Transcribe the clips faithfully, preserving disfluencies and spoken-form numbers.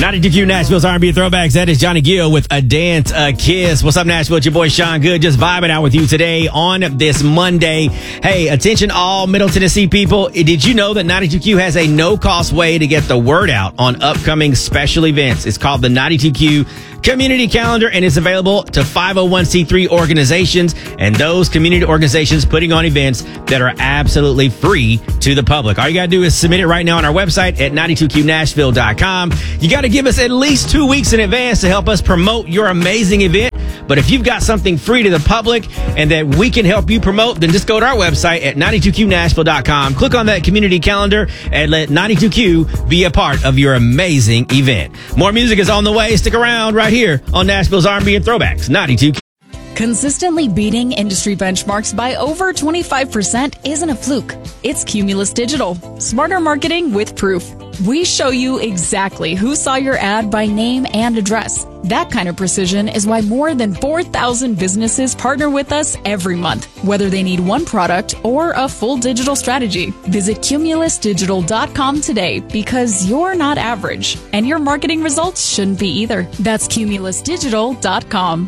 ninety-two Q Nashville's R and B Throwbacks. That is Johnny Gill with A Dance, A Kiss. What's up, Nashville? It's your boy, Sean Good, just vibing out with you today on this Monday. Hey, attention all Middle Tennessee people. Did you know that ninety-two Q has a no-cost way to get the word out on upcoming special events? It's called the ninety-two Q Community Calendar, and it's available to five oh one c three organizations and those community organizations putting on events that are absolutely free to the public. All you got to do is submit it right now on our website at ninety-two Q nashville dot com. You got to give us at least two weeks in advance to help us promote your amazing event. But if you've got something free to the public and that we can help you promote, then just go to our website at ninety-two Q nashville dot com. Click on that community calendar and let ninety-two Q be a part of your amazing event. More music is on the way. Stick around right here on Nashville's R and B and Throwbacks, ninety-two Q. Consistently beating industry benchmarks by over twenty-five percent isn't a fluke. It's Cumulus Digital. Smarter marketing with proof. We show you exactly who saw your ad by name and address. That kind of precision is why more than four thousand businesses partner with us every month, whether they need one product or a full digital strategy. Visit cumulus digital dot com today because you're not average, and your marketing results shouldn't be either. That's cumulus digital dot com.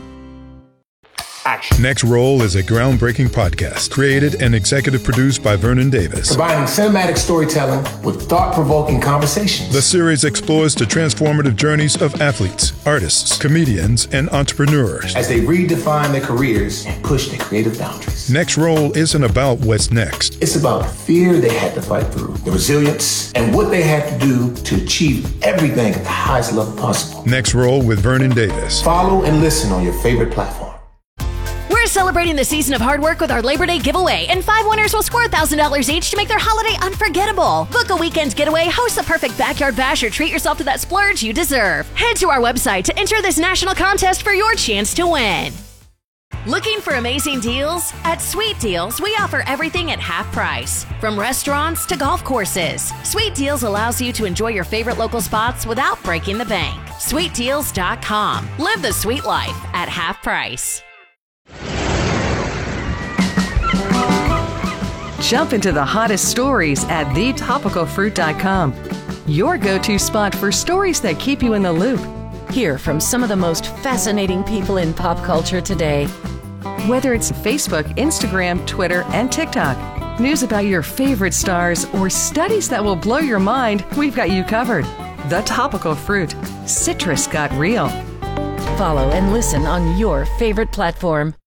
Action. Next Roll is a groundbreaking podcast created and executive produced by Vernon Davis. Combining cinematic storytelling with thought-provoking conversations. The series explores the transformative journeys of athletes, artists, comedians, and entrepreneurs as they redefine their careers and push their creative boundaries. Next Roll isn't about what's next. It's about the fear they had to fight through, the resilience, and what they had to do to achieve everything at the highest level possible. Next Roll with Vernon Davis. Follow and listen on your favorite platform. We're celebrating the season of hard work with our Labor Day giveaway, and five winners will score one thousand dollars each to make their holiday unforgettable. Book a weekend getaway, host a perfect backyard bash, or treat yourself to that splurge you deserve. Head to our website to enter this national contest for your chance to win. Looking for amazing deals? At Sweet Deals, we offer everything at half price. From restaurants to golf courses, Sweet Deals allows you to enjoy your favorite local spots without breaking the bank. sweet deals dot com. Live the sweet life at half price. Jump into the hottest stories at the topical fruit dot com. Your go-to spot for stories that keep you in the loop. Hear from some of the most fascinating people in pop culture today. Whether it's Facebook, Instagram, Twitter, and TikTok, news about your favorite stars, or studies that will blow your mind, we've got you covered. The Topical Fruit. Citrus got real. Follow and listen on your favorite platform.